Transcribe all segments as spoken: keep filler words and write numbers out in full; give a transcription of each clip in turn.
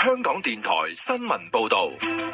香港電台新聞報道。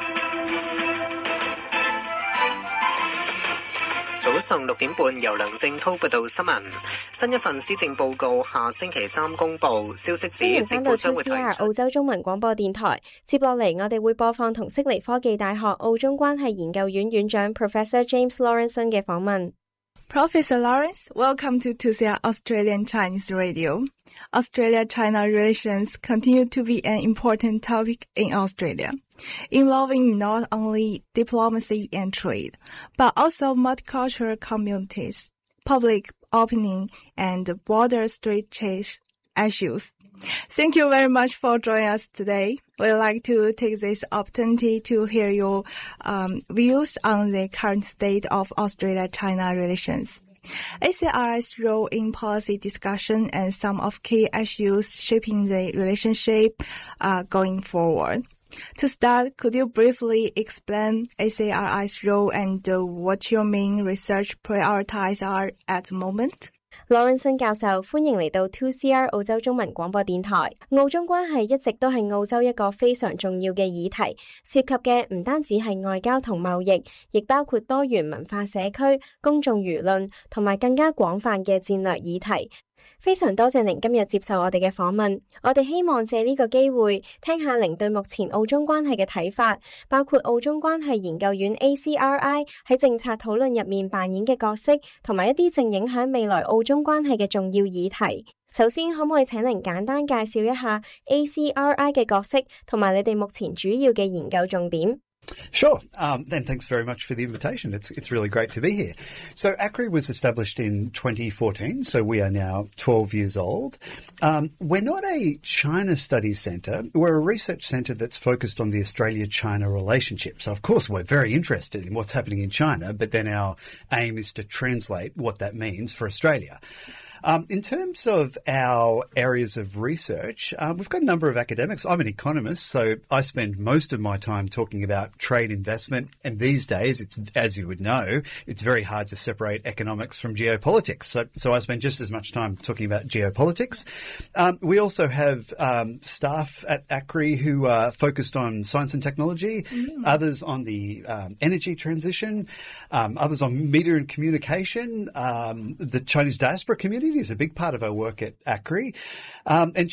早上六點半，由梁正滔報道新聞。新一份施政報告下星期三公佈，消息指政府將會提出。 澳洲中文廣播電台，接落嚟我哋會播放同悉尼科技大學澳中關係研究院院長 Professor James Lawrenson 嘅訪問。 Professor Lawrence, welcome to two C R Australian Chinese Radio. Australia-China relations continue to be an important topic in Australia, involving not only diplomacy and trade, but also multicultural communities, public opinion, and border strategic issues. Thank you very much for joining us today. We'd like to take this opportunity to hear your um, views on the current state of Australia-China relations, A C R I's role in policy discussion, and some of key issues shaping the relationship uh, going forward. To start, could you briefly explain A C R I's role and uh, what your main research priorities are at the moment? Lawrenson 教授，歡迎嚟到 two C R 澳洲中文廣播電台。澳中關係一直都係澳洲一個非常重要嘅議題，涉及嘅唔單止係外交同貿易，亦包括多元文化社區、公眾輿論同埋更加廣泛嘅戰略議題。非常多謝您今日接受我哋嘅訪問，我哋希望借呢個機會聽下您對目前澳中關係嘅睇法，包括澳中關係研究院 A C R I 喺政策討論入面扮演嘅角色，同埋一啲正影響未來澳中關係嘅重要議題。首先，可唔可以請您簡單介紹一下 A C R I 嘅角色，同埋你哋目前主要嘅研究重點 ？Sure. Um, and thanks very much for the invitation. It's it's really great to be here. So A C R I was established in twenty fourteen, so we are now twelve years old. Um, we're not a China studies centre. We're a research centre that's focused on the Australia-China relationship. So, of course, we're very interested in what's happening in China, but then our aim is to translate what that means for Australia. Um, in terms of our areas of research, um, we've got a number of academics. I'm an economist, so I spend most of my time talking about trade investment. And these days, it's, as you would know, it's very hard to separate economics from geopolitics. So, so I spend just as much time talking about geopolitics. Um, we also have um, staff at A C R I who are focused on science and technology, mm. others on the um, energy transition, um, others on media and communication. Um, the Chinese diaspora community is a big part of our work at A C R I. Um, and